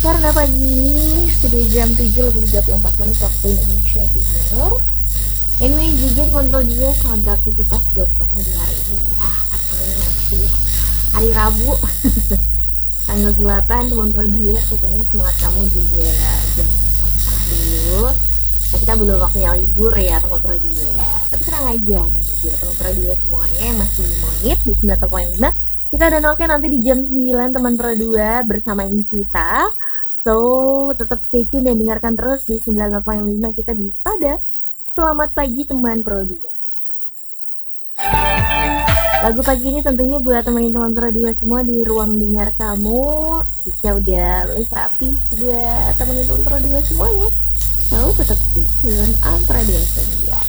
Karena pagi ini sudah jam 7:34 waktu Indonesia Timur. Anyway, juga kontrol dia sama aktivitas buat kamu di hari ini ya. Karena ini masih hari Rabu tanggal 8, kontrol dia pokoknya semangat kamu juga jangan pasrah dulu. Nah, kita belum waktunya libur ya teman-teman dia. Tapi tenang aja nih buat teman-teman dia semuanya, masih 5 menit di 9.5. Kita udah oke nanti di jam 9 teman Pro 2 bersama kita. So, tetap stay tune dan dengarkan terus di 9.5 kita di pada Selamat Pagi Teman Pro 2. Lagu pagi ini tentunya buat teman-teman Pro 2 semua di ruang dengar kamu. Kita udah list rapi buat teman-teman Pro 2 semuanya. So, tetap stay tune on Radio Senja.